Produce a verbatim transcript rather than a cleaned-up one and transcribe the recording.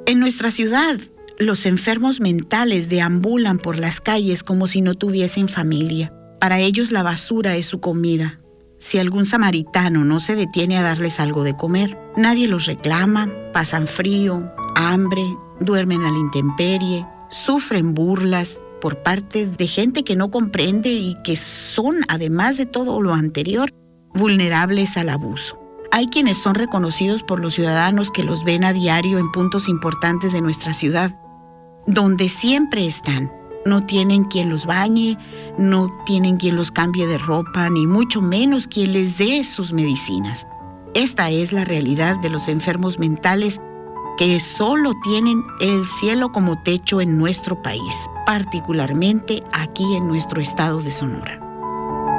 En nuestra ciudad, los enfermos mentales deambulan por las calles como si no tuviesen familia. Para ellos la basura es su comida. Si algún samaritano no se detiene a darles algo de comer, nadie los reclama, pasan frío, hambre, duermen a la intemperie, sufren burlas por parte de gente que no comprende y que son, además de todo lo anterior, vulnerables al abuso. Hay quienes son reconocidos por los ciudadanos que los ven a diario en puntos importantes de nuestra ciudad, donde siempre están. No tienen quien los bañe, no tienen quien los cambie de ropa, ni mucho menos quien les dé sus medicinas. Esta es la realidad de los enfermos mentales que solo tienen el cielo como techo en nuestro país, particularmente aquí en nuestro estado de Sonora.